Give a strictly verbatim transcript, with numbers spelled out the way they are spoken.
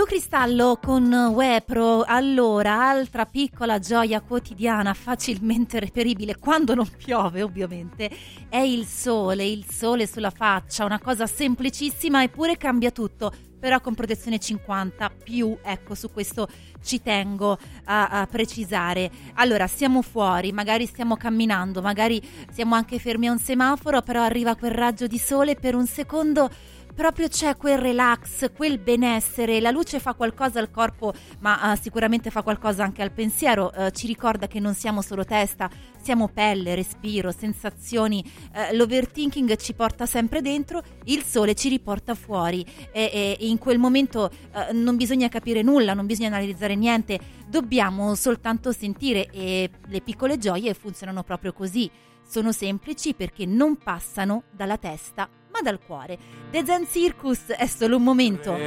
Lu Cristallo con Wepro. Allora, altra piccola gioia quotidiana facilmente reperibile quando non piove, ovviamente, è il sole, il sole sulla faccia, una cosa semplicissima eppure cambia tutto, però con protezione cinquanta più, ecco, su questo ci tengo a, a precisare. Allora, siamo fuori, magari stiamo camminando, magari siamo anche fermi a un semaforo, però arriva quel raggio di sole, per un secondo proprio c'è quel relax, quel benessere, la luce fa qualcosa al corpo, ma uh, sicuramente fa qualcosa anche al pensiero, uh, ci ricorda che non siamo solo testa, siamo pelle, respiro, sensazioni, uh, l'overthinking ci porta sempre dentro, il sole ci riporta fuori e, e in quel momento uh, non bisogna capire nulla, non bisogna analizzare niente, dobbiamo soltanto sentire, e le piccole gioie funzionano proprio così, sono semplici perché non passano dalla testa ma dal cuore. The Zen Circus è solo un momento.